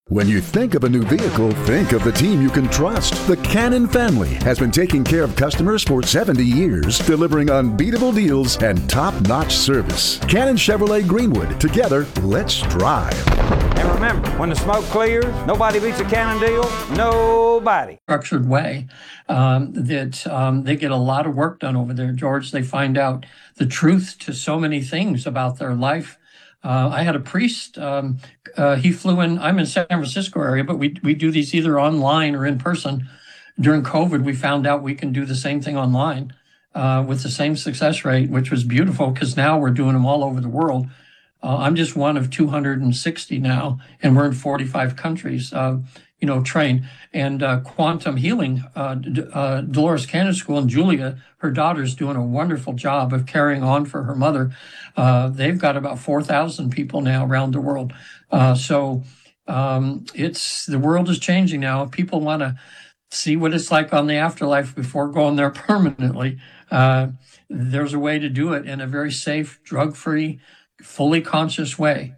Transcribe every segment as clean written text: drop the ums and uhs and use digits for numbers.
When you think of a new vehicle, think of the team you can trust. The Cannon family has been taking care of customers for 70 years, delivering unbeatable deals and top-notch service. Cannon Chevrolet Greenwood. Together, let's drive. And remember, when the smoke clears, nobody beats a Cannon deal. Nobody. Structured way that they get a lot of work done over there, George. They find out the truth to so many things about their life. I had a priest, he flew in, I'm in San Francisco area, but we do these either online or in person. During COVID, we found out we can do the same thing online with the same success rate, which was beautiful because now we're doing them all over the world. I'm just one of 260 now, and we're in 45 countries, trained. And quantum healing, Dolores Cannon School, and Julia, her daughter's doing a wonderful job of carrying on for her mother. They've got about 4,000 people now around the world. The world is changing now. People want to see what it's like on the afterlife before going there permanently. There's a way to do it in a very safe, drug-free, fully conscious way,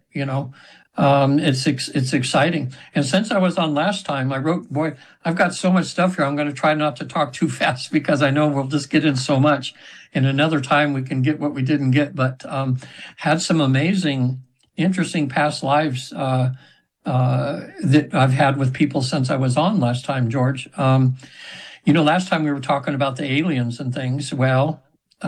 It's exciting. And since I was on last time, I wrote, boy, I've got so much stuff here. I'm going to try not to talk too fast because I know we'll just get in so much. And another time we can get what we didn't get, but had some amazing, interesting past lives that I've had with people since I was on last time, George. Last time we were talking about the aliens and things. Well,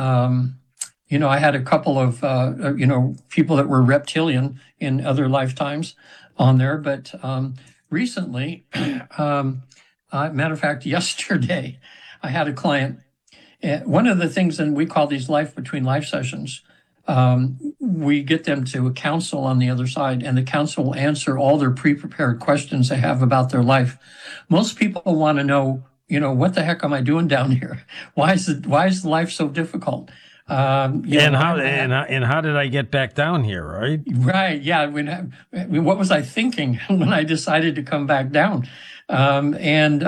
I had a couple of, people that were reptilian in other lifetimes on there. But recently, matter of fact, yesterday, I had a client. One of the things, and we call these life between life sessions, we get them to a counsel on the other side, and the counsel will answer all their pre-prepared questions they have about their life. Most people want to know, what the heck am I doing down here? Why is life so difficult? How did I get back down here? Right. Right. Yeah. What was I thinking when I decided to come back down? And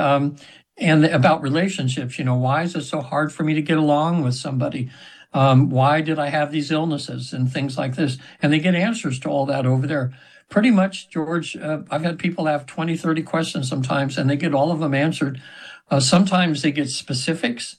about relationships, why is it so hard for me to get along with somebody? Why did I have these illnesses and things like this? And they get answers to all that over there. Pretty much, George, I've had people have 20, 30 questions sometimes, and they get all of them answered. Sometimes they get specifics.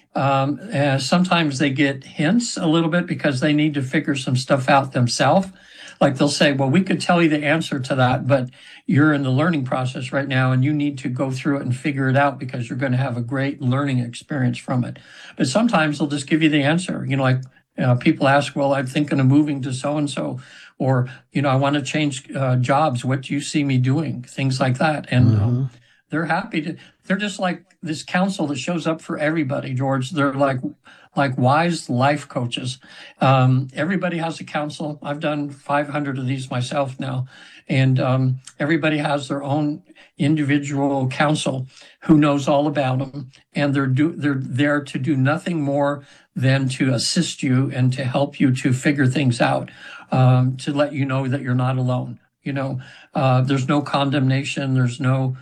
Sometimes they get hints a little bit because they need to figure some stuff out themselves. Like they'll say, well, we could tell you the answer to that, but you're in the learning process right now and you need to go through it and figure it out because you're going to have a great learning experience from it. But sometimes they'll just give you the answer. People ask, well, I'm thinking of moving to so-and-so, or, I want to change jobs. What do you see me doing? Things like that. And they're happy to, they're just like this counsel that shows up for everybody, George. They're like wise life coaches. Everybody has a counsel. I've done 500 of these myself now. And everybody has their own individual counsel who knows all about them. And they're there to do nothing more than to assist you and to help you to figure things out, to let you know that you're not alone. There's no condemnation. There's no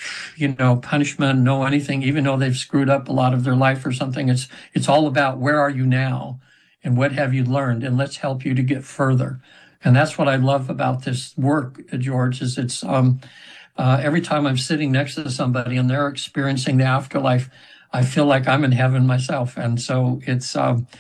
punishment, no anything, even though they've screwed up a lot of their life or something. It's all about where are you now and what have you learned, and let's help you to get further. And that's what I love about this work, George, is it's every time I'm sitting next to somebody and they're experiencing the afterlife, I feel like I'm in heaven myself. And so it's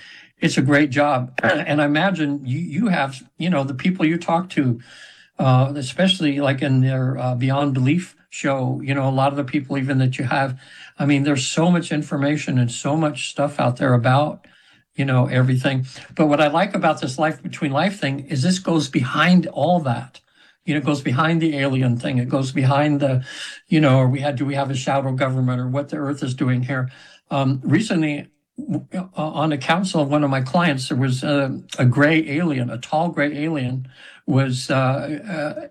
a great job. And I imagine you have, the people you talk to, especially like in their Beyond Belief show, a lot of the people even that you have, there's so much information and so much stuff out there about, everything. But what I like about this life between life thing is this goes behind all that. It goes behind the alien thing. It goes behind the, do we have a shadow government or what the earth is doing here? Recently, on a council of one of my clients, there was a gray alien, a tall gray alien was there.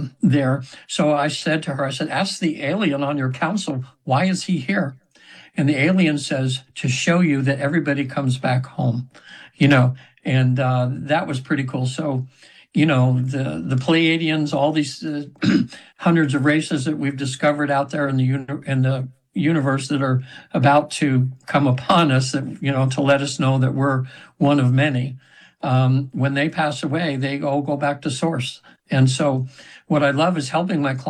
So I said to her, ask the alien on your council, why is he here? And the alien says, to show you that everybody comes back home, and that was pretty cool. So, the Pleiadians, all these hundreds of races that we've discovered out there in the universe that are about to come upon us, that, to let us know that we're one of many. When they pass away, they all go back to source. And so what I love is helping my clients